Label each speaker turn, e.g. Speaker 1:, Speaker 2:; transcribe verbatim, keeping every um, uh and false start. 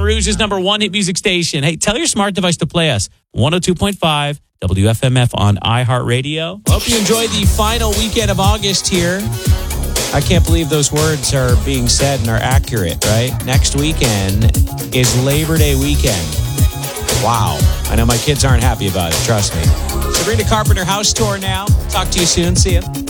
Speaker 1: Rouge's number one hit music station. Hey, tell your smart device to play us. one oh two point five W F M F on iHeartRadio.
Speaker 2: Hope you enjoyed the final weekend of August here. I can't believe those words are being said and are accurate, right? Next weekend is Labor Day weekend. Wow. I know my kids aren't happy about it, trust me. Sabrina Carpenter house tour now. Talk to you soon. See ya.